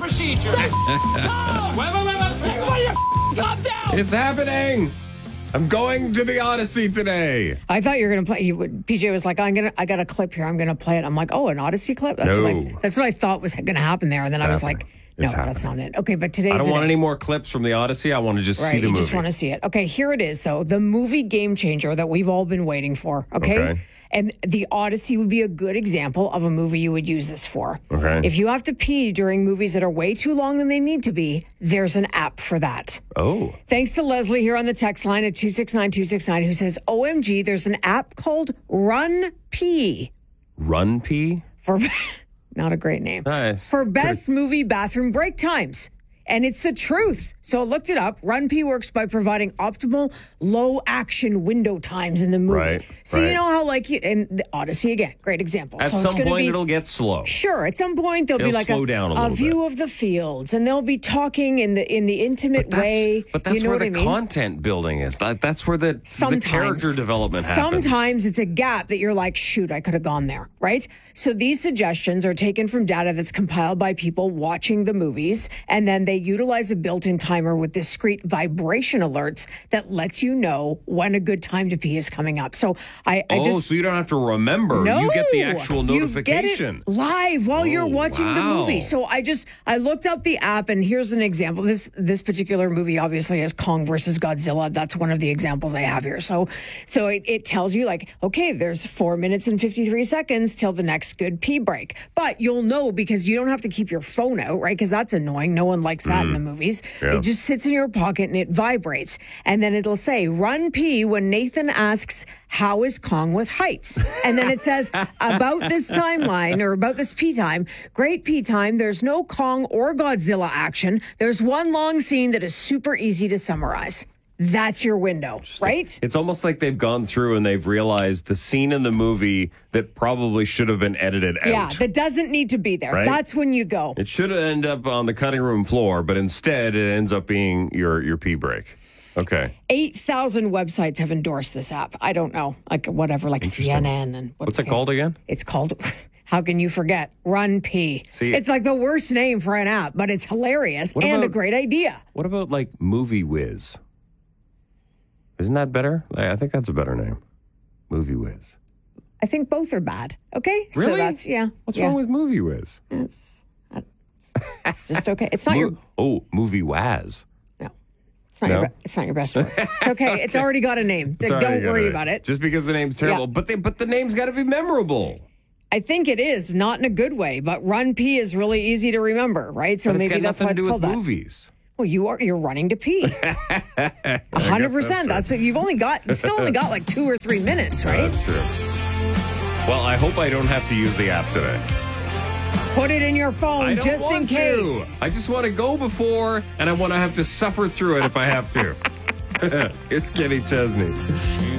procedure. Wait. Calm down. It's happening. I'm going to the Odyssey today. I thought you were going to play. PJ was like, I got a clip here. I'm going to play it. I'm like, oh, an Odyssey clip? That's what I thought was going to happen there. And then I was like, no, that's not it. Okay, but today's I don't want any more clips from the Odyssey. I want to just see the movie. You just want to see it. Okay, here it is, though. The movie Game Changer that we've all been waiting for. Okay? And the Odyssey would be a good example of a movie you would use this for. Okay. If you have to pee during movies that are way too long than they need to be, there's an app for that. Oh. Thanks to Leslie here on the text line at 269-269 who says, OMG, there's an app called Run Pee. Run Pee? For not a great name. For best movie bathroom break times. And it's the truth. So I looked it up. Run P works by providing optimal low action window times in the movie. Right. So you know how and the Odyssey again, great example. At some point it'll get slow. Sure. At some point there'll be like a view of the fields and they'll be talking in the intimate way. But that's where the content building is. That's where the character development happens. Sometimes it's a gap that you're like, shoot, I could have gone there. Right? So these suggestions are taken from data that's compiled by people watching the movies, and then they utilize a built-in timer with discrete vibration alerts that lets you know when a good time to pee is coming up. So so you don't have to remember. No, you get the actual notification. You get it live while you're watching the movie. So I looked up the app, and here's an example. This particular movie obviously has Kong versus Godzilla. That's one of the examples I have here. So it tells you like, okay, there's 4 minutes and 53 seconds till the next good pee break. But you'll know because you don't have to keep your phone out, right? Because that's annoying. No one likes that in the movies. Yeah. It just sits in your pocket and it vibrates. And then it'll say, run pee when Nathan asks, how is Kong with heights? And then it says, about this timeline or about this pee time, great pee time. There's no Kong or Godzilla action. There's one long scene that is super easy to summarize. That's your window, right? It's almost like they've gone through and they've realized the scene in the movie that probably should have been edited out. Yeah, that doesn't need to be there. Right? That's when you go. It should have ended up on the cutting room floor, but instead it ends up being your pee break. Okay. 8,000 websites have endorsed this app. I don't know, like whatever, like CNN and what's it called again? It's called. How can you forget? Run Pee. See, it's like the worst name for an app, but it's hilarious and a great idea. What about like Movie Whiz? Isn't that better? I think that's a better name. Movie Whiz. I think both are bad. Okay? Really? So that's, What's wrong with Movie Whiz? It's just okay. It's not your... Oh, Movie Waz. No. It's not your best work. It's okay. It's already got a name. Don't worry about it. Just because the name's terrible. Yeah. But the name's got to be memorable. I think it is, not in a good way, but Run Pee is really easy to remember, right? So maybe that's why it's called that. Movies. Well, you're running to pee. 100%. That's what you've still only got like 2 or 3 minutes, right? That's true. Well, I hope I don't have to use the app today. Put it in your phone just in case. I just want to go before, and I want to have to suffer through it if I have to. It's Kenny Chesney.